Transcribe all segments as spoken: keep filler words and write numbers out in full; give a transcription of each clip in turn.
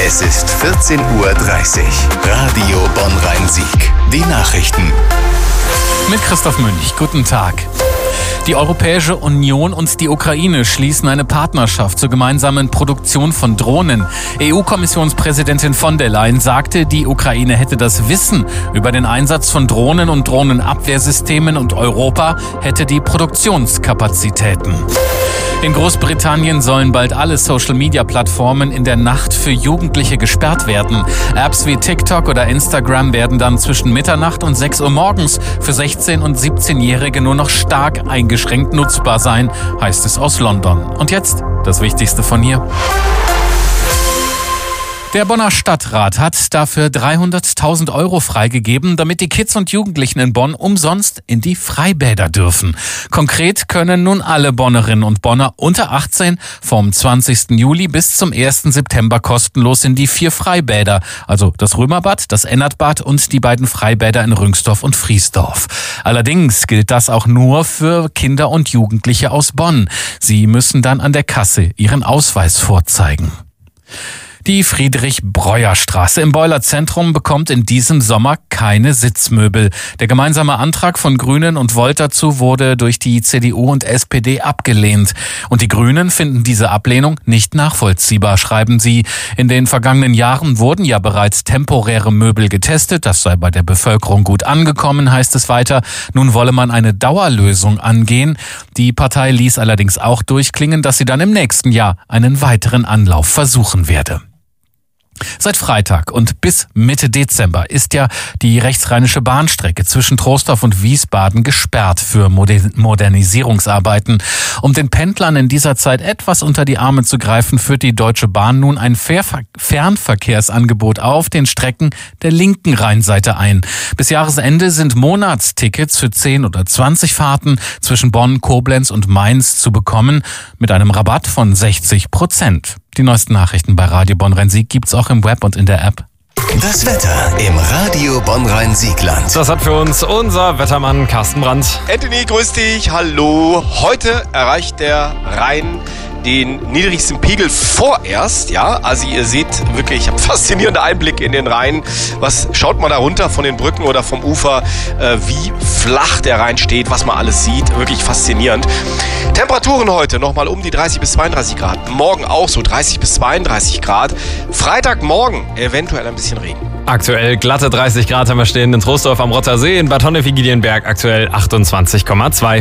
Es ist vierzehn Uhr dreißig. Radio Bonn-Rhein-Sieg. Die Nachrichten. Mit Christoph Münch. Guten Tag. Die Europäische Union und die Ukraine schließen eine Partnerschaft zur gemeinsamen Produktion von Drohnen. E U-Kommissionspräsidentin von der Leyen sagte, die Ukraine hätte das Wissen über den Einsatz von Drohnen und Drohnenabwehrsystemen und Europa hätte die Produktionskapazitäten. In Großbritannien sollen bald alle Social-Media-Plattformen in der Nacht für Jugendliche gesperrt werden. Apps wie TikTok oder Instagram werden dann zwischen Mitternacht und sechs Uhr morgens für sechzehn- und siebzehnjährige nur noch stark eingeschränkt nutzbar sein, heißt es aus London. Und jetzt das Wichtigste von hier. Der Bonner Stadtrat hat dafür dreihunderttausend Euro freigegeben, damit die Kids und Jugendlichen in Bonn umsonst in die Freibäder dürfen. Konkret können nun alle Bonnerinnen und Bonner unter achtzehn vom zwanzigsten Juli bis zum ersten September kostenlos in die vier Freibäder, also das Römerbad, das Ennertbad und die beiden Freibäder in Rüngsdorf und Friesdorf. Allerdings gilt das auch nur für Kinder und Jugendliche aus Bonn. Sie müssen dann an der Kasse ihren Ausweis vorzeigen. Die Friedrich-Breuer-Straße im Boilerzentrum bekommt in diesem Sommer keine Sitzmöbel. Der gemeinsame Antrag von Grünen und Volt dazu wurde durch die C D U und S P D abgelehnt. Und die Grünen finden diese Ablehnung nicht nachvollziehbar, schreiben sie. In den vergangenen Jahren wurden ja bereits temporäre Möbel getestet. Das sei bei der Bevölkerung gut angekommen, heißt es weiter. Nun wolle man eine Dauerlösung angehen. Die Partei ließ allerdings auch durchklingen, dass sie dann im nächsten Jahr einen weiteren Anlauf versuchen werde. Seit Freitag und bis Mitte Dezember ist ja die rechtsrheinische Bahnstrecke zwischen Troisdorf und Wiesbaden gesperrt für Modernisierungsarbeiten. Um den Pendlern in dieser Zeit etwas unter die Arme zu greifen, führt die Deutsche Bahn nun ein Fernverkehrsangebot auf den Strecken der linken Rheinseite ein. Bis Jahresende sind Monatstickets für zehn oder zwanzig Fahrten zwischen Bonn, Koblenz und Mainz zu bekommen, mit einem Rabatt von sechzig Prozent. Die neuesten Nachrichten bei Radio Bonn-Rhein-Sieg gibt's auch im Web und in der App. Das Wetter im Radio Bonn-Rhein-Siegland. Das hat für uns unser Wettermann Carsten Brandt. Anthony, grüß dich, hallo. Heute erreicht der Rhein den niedrigsten Pegel vorerst, ja, also ihr seht wirklich faszinierende Einblicke in den Rhein. Was schaut man da runter von den Brücken oder vom Ufer, äh, wie flach der Rhein steht, was man alles sieht, wirklich faszinierend. Temperaturen heute nochmal um die dreißig bis zweiunddreißig Grad, morgen auch so dreißig bis zweiunddreißig Grad, Freitagmorgen eventuell ein bisschen Regen. Aktuell glatte dreißig Grad haben wir stehen in Troisdorf am Rotter See, in Bad Honnef-Igilienberg aktuell achtundzwanzig Komma zwei.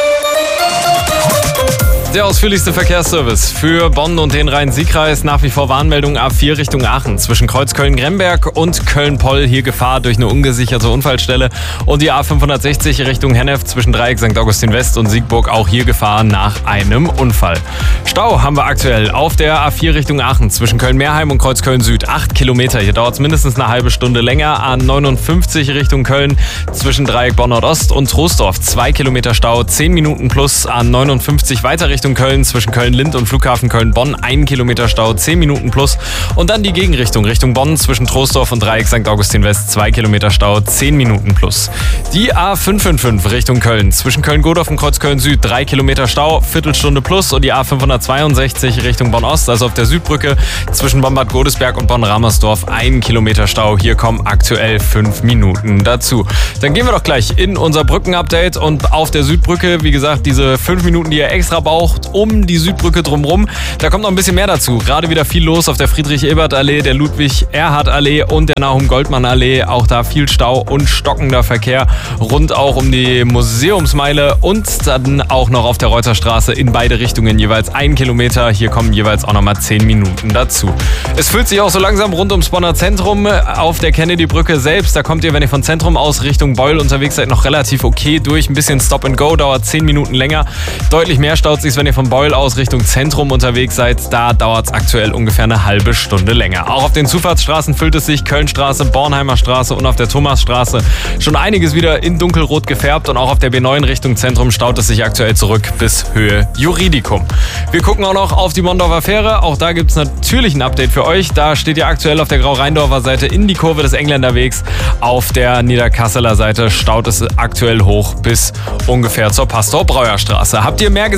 Der ausführlichste Verkehrsservice für Bonn und den Rhein-Sieg-Kreis. Nach wie vor Warnmeldung A vier Richtung Aachen. Zwischen Kreuz Köln-Gremberg und Köln-Poll hier Gefahr durch eine ungesicherte Unfallstelle. Und die A fünfhundertsechzig Richtung Hennef zwischen Dreieck Sankt Augustin West und Siegburg. Auch hier Gefahr nach einem Unfall. Stau haben wir aktuell auf der A vier Richtung Aachen. Zwischen Köln-Meerheim und Kreuz Köln-Süd. Acht Kilometer. Hier dauert es mindestens eine halbe Stunde länger. A neunundfünfzig Richtung Köln. Zwischen Dreieck Bonn-Nordost und Troisdorf. Zwei Kilometer Stau. Zehn Minuten plus. A neunundfünfzig weiter Richtung Richtung Köln, zwischen Köln-Lind und Flughafen Köln-Bonn, ein Kilometer Stau, zehn Minuten plus. Und dann die Gegenrichtung, Richtung Bonn, zwischen Troisdorf und Dreieck Sankt Augustin West, zwei Kilometer Stau, zehn Minuten plus. Die A fünfhundertfünfundfünfzig Richtung Köln, zwischen Köln-Godorf und Kreuz Köln-Süd, drei Kilometer Stau, Viertelstunde plus. Und die A fünfhundertzweiundsechzig Richtung Bonn-Ost, also auf der Südbrücke, zwischen Bonn-Bad Godesberg und Bonn-Ramersdorf, ein Kilometer Stau. Hier kommen aktuell fünf Minuten dazu. Dann gehen wir doch gleich in unser Brückenupdate und auf der Südbrücke, wie gesagt, diese fünf Minuten, die ihr extra braucht, um die Südbrücke drumherum. Da kommt noch ein bisschen mehr dazu. Gerade wieder viel los auf der Friedrich-Ebert-Allee, der Ludwig-Erhard-Allee und der Nahum-Goldmann-Allee. Auch da viel Stau und stockender Verkehr rund auch um die Museumsmeile und dann auch noch auf der Reuterstraße in beide Richtungen jeweils ein Kilometer. Hier kommen jeweils auch nochmal zehn Minuten dazu. Es fühlt sich auch so langsam rund ums Bonner Zentrum auf der Kennedy-Brücke selbst. Da kommt ihr, wenn ihr von Zentrum aus Richtung Beul unterwegs seid, noch relativ okay durch. Ein bisschen Stop and Go, dauert zehn Minuten länger. Deutlich mehr staut sich, wenn ihr von Beul aus Richtung Zentrum unterwegs seid. Da dauert es aktuell ungefähr eine halbe Stunde länger. Auch auf den Zufahrtsstraßen füllt es sich. Kölnstraße, Bornheimer Straße und auf der Thomasstraße schon einiges wieder in dunkelrot gefärbt. Und auch auf der B neun Richtung Zentrum staut es sich aktuell zurück bis Höhe Juridicum. Wir gucken auch noch auf die Mondorfer Fähre. Auch da gibt es natürlich ein Update für euch. Da steht ihr aktuell auf der Grau-Rheindorfer Seite in die Kurve des Engländerwegs. Auf der Niederkasseler Seite staut es aktuell hoch bis ungefähr zur Pastor-Breuer-Straße. Habt ihr mehr gesehen? Sagt gerne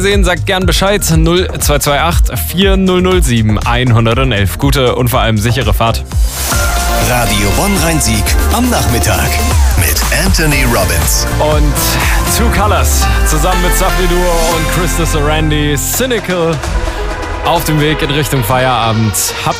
gern Bescheid. null zwei zwei acht vier null null sieben eins eins eins. Gute und vor allem sichere Fahrt. Radio Bonn-Rhein-Sieg am Nachmittag mit Anthony Robbins. Und Two Colors zusammen mit Safri Duo und Christus Randy, Cynical, auf dem Weg in Richtung Feierabend. Habt